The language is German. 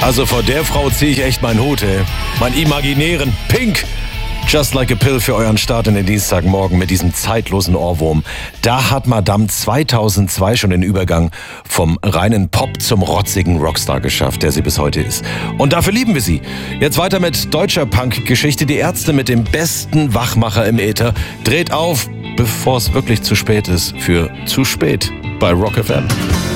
Also vor der Frau ziehe ich echt meinen Hut, ey. Mein imaginären Pink. Just Like a Pill für euren Start in den Dienstagmorgen mit diesem zeitlosen Ohrwurm. Da hat Madame 2002 schon den Übergang vom reinen Pop zum rotzigen Rockstar geschafft, der sie bis heute ist. Und dafür lieben wir sie. Jetzt weiter mit deutscher Punk-Geschichte. Die Ärzte mit dem besten Wachmacher im Äther. Dreht auf, bevor es wirklich zu spät ist, für Zu spät bei Rock FM.